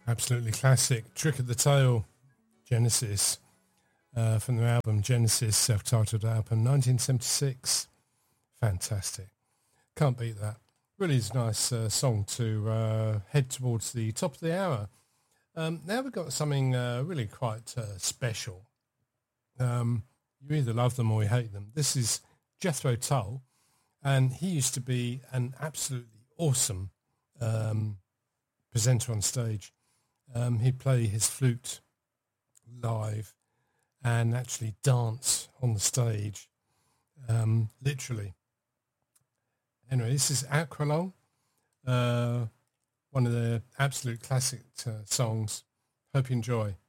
Absolutely classic. Trick of the Tail, Genesis, from their album Genesis, self-titled album, 1976. Fantastic. Can't beat that. Really is a nice song to head towards the top of the hour. Now we've got something really quite special. You either love them or you hate them. This is Jethro Tull, and he used to be an absolutely awesome presenter on stage. He'd play his flute live and actually dance on the stage, literally. Anyway, this is Aqualung, one of the absolute classic songs. Hope you enjoy.